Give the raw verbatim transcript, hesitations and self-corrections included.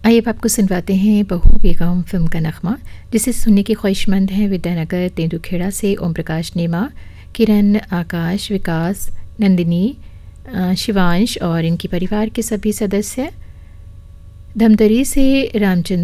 आइए अब आपको सुनवाते हैं बहू बेगम फिल्म का नगमा, जिसे सुनने की ख्वाहिशमंद हैं विद्यानगर तेंदुखेड़ा से ओम प्रकाश नेमा, किरण, आकाश, विकास, नंदिनी, अ, शिवांश और इनके परिवार के सभी सदस्य। धमतरी से रामचंद्र